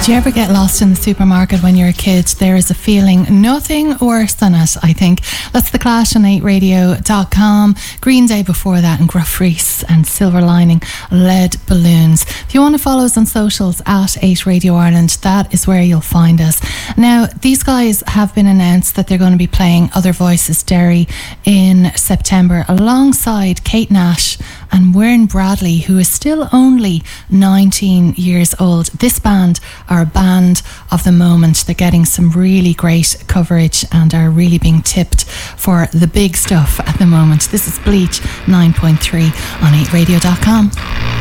Did you ever get lost in the supermarket when you're a kid? There is a feeling nothing worse than it, I think. That's The Clash on 8radio.com. Green Day before that, and Gruff Rhys and Silver Lining, Lead Balloons. If you want to follow us on socials at 8 Radio Ireland, that is where you'll find us. Now, these guys have been announced that they're going to be playing Other Voices Derry in September alongside Kate Nash and Wern Bradley, who is still only 19 years old. This band are a band of the moment. They're getting some really great coverage and are really being tipped for the big stuff at the moment. This is Bleach 9.3 on 8radio.com.